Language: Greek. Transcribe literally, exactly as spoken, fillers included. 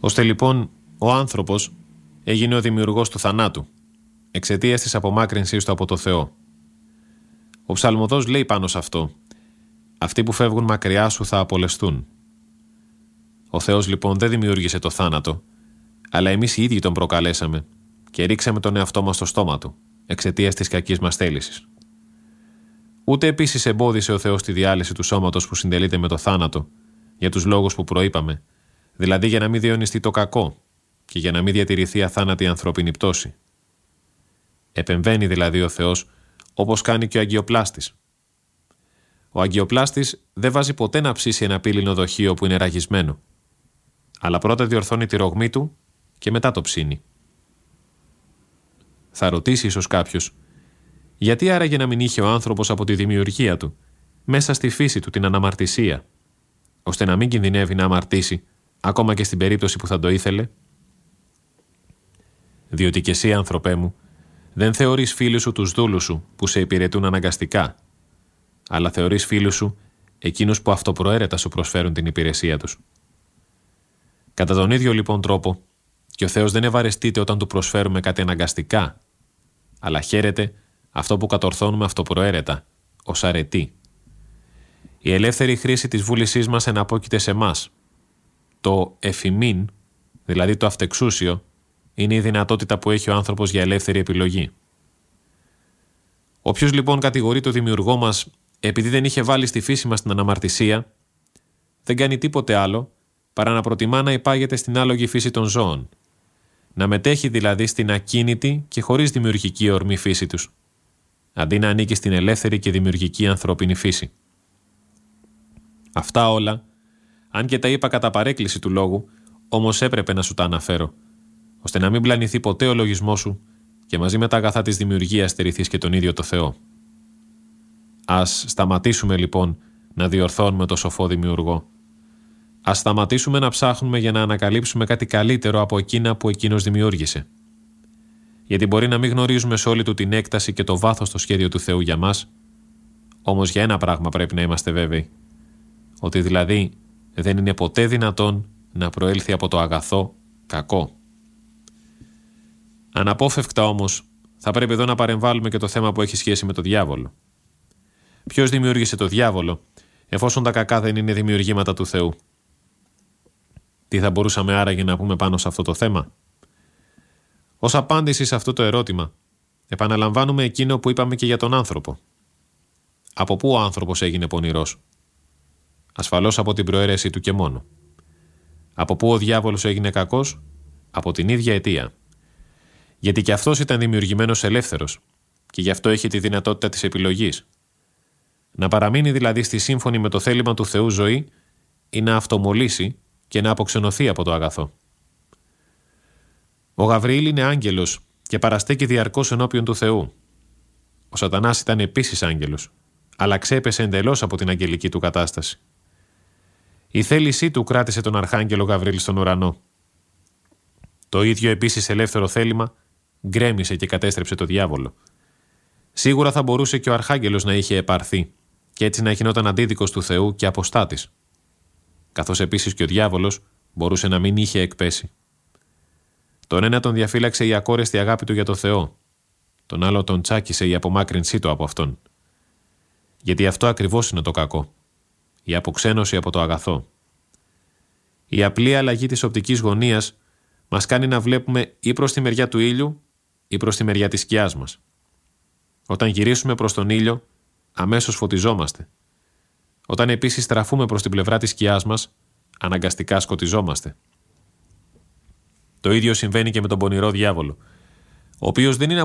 Ώστε λοιπόν ο άνθρωπος έγινε ο δημιουργός του θανάτου, εξαιτίας της απομάκρυνσής του από το Θεό. Ο ψαλμοδός λέει πάνω σε αυτό: «Αυτοί που φεύγουν μακριά σου θα απολεστούν». Ο Θεός λοιπόν δεν δημιούργησε το θάνατο, αλλά εμείς οι ίδιοι τον προκαλέσαμε και ρίξαμε τον εαυτό μας στο στόμα του, εξαιτίας της κακής μας θέλησης. Ούτε επίσης εμπόδισε ο Θεός τη διάλυση του σώματος που συντελείται με το θάνατο, για τους λόγους που προείπαμε, δηλαδή για να μην διαιωνιστεί το κακό και για να μην διατηρηθεί αθάνατη ανθρώπινη πτώση. Επεμβαίνει δηλαδή ο Θεός όπως κάνει και ο αγκιοπλάστης. Ο αγκιοπλάστης δεν βάζει ποτέ να ψήσει ένα πύληνο δοχείο που είναι ραγισμένο, αλλά πρώτα διορθώνει τη ρογμή του και μετά το ψήνει. Θα ρωτήσει ίσως κάποιος, γιατί άραγε να μην είχε ο άνθρωπος από τη δημιουργία του, μέσα στη φύση του την αναμαρτησία, ώστε να μην κινδυνεύει να αμαρτήσει, ακόμα και στην περίπτωση που θα το ήθελε? Διότι κι εσύ, άνθρωπέ μου, δεν θεωρείς φίλους σου τους δούλους σου που σε υπηρετούν αναγκαστικά, αλλά θεωρείς φίλους σου εκείνους που αυτοπροαίρετα σου προσφέρουν την υπηρεσία τους. Κατά τον ίδιο λοιπόν τρόπο, και ο Θεός δεν ευαρεστείται όταν του προσφέρουμε κάτι αναγκαστικά, αλλά χαίρεται αυτό που κατορθώνουμε αυτοπροαίρετα, ως αρετή. Η ελεύθερη χρήση της βούλησής μας εναπόκειται σε μας. Το εφημίν, δηλαδή το αυτεξούσιο, είναι η δυνατότητα που έχει ο άνθρωπος για ελεύθερη επιλογή. Όποιος λοιπόν κατηγορεί το δημιουργό μας επειδή δεν είχε βάλει στη φύση μας την αναμαρτησία, δεν κάνει τίποτε άλλο παρά να προτιμά να υπάγεται στην άλογη φύση των ζώων, να μετέχει δηλαδή στην ακίνητη και χωρίς δημιουργική ορμή φύση τους, αντί να ανήκει στην ελεύθερη και δημιουργική ανθρώπινη φύση. Αυτά όλα, αν και τα είπα κατά παρέκκληση του λόγου, όμως έπρεπε να σου τα αναφέρω, ώστε να μην πλανηθεί ποτέ ο λογισμός σου και μαζί με τα αγαθά της δημιουργίας στερηθείς και τον ίδιο το Θεό. Ας σταματήσουμε λοιπόν να διορθώνουμε το σοφό δημιουργό. Ας σταματήσουμε να ψάχνουμε για να ανακαλύψουμε κάτι καλύτερο από εκείνα που εκείνος δημιούργησε. Γιατί μπορεί να μην γνωρίζουμε σε όλη του την έκταση και το βάθος στο σχέδιο του Θεού για μας, όμως για ένα πράγμα πρέπει να είμαστε βέβαιοι, ότι δηλαδή δεν είναι ποτέ δυνατόν να προέλθει από το αγαθό κακό. Αναπόφευκτα όμως θα πρέπει εδώ να παρεμβάλλουμε και το θέμα που έχει σχέση με το διάβολο. Ποιος δημιούργησε το διάβολο, εφόσον τα κακά δεν είναι δημιουργήματα του Θεού? Τι θα μπορούσαμε άραγε να πούμε πάνω σε αυτό το θέμα? Ως απάντηση σε αυτό το ερώτημα, επαναλαμβάνουμε εκείνο που είπαμε και για τον άνθρωπο. Από πού ο άνθρωπος έγινε πονηρός? Ασφαλώς από την προαίρεση του και μόνο. Από πού ο διάβολος έγινε κακός? Από την ίδια αιτία. Γιατί και αυτός ήταν δημιουργημένος ελεύθερος και γι' αυτό έχει τη δυνατότητα της επιλογής. Να παραμείνει δηλαδή στη σύμφωνη με το θέλημα του Θεού ζωή ή να αυτομολύσει και να αποξενωθεί από το αγαθό. Ο Γαβριήλ είναι άγγελος και παραστέκει διαρκώς ενώπιον του Θεού. Ο Σατανάς ήταν επίσης άγγελος, αλλά ξέπεσε εντελώς από την αγγελική του κατάσταση. Η θέλησή του κράτησε τον Αρχάγγελο Γαβριήλ στον ουρανό. Το ίδιο επίσης ελεύθερο θέλημα γκρέμισε και κατέστρεψε το διάβολο. Σίγουρα θα μπορούσε και ο Αρχάγγελος να είχε επαρθεί και έτσι να γινόταν αντίδικος του Θεού και αποστάτης. Καθώς επίσης και ο διάβολος μπορούσε να μην είχε εκπέσει. Τον ένα τον διαφύλαξε η ακόρεστη αγάπη του για το Θεό, τον άλλο τον τσάκισε η απομάκρυνσή του από αυτόν. Γιατί αυτό ακριβώς είναι το κακό, η αποξένωση από το αγαθό. Η απλή αλλαγή της οπτικής γωνίας μας κάνει να βλέπουμε ή προς τη μεριά του ήλιου ή προς τη μεριά της σκιάς μας. Όταν γυρίσουμε προς τον ήλιο, αμέσως φωτιζόμαστε. Όταν επίσης στραφούμε προς την πλευρά της σκιάς μας, αναγκαστικά σκοτιζόμαστε. Το ίδιο συμβαίνει και με τον πονηρό διάβολο, ο οποίος δεν είναι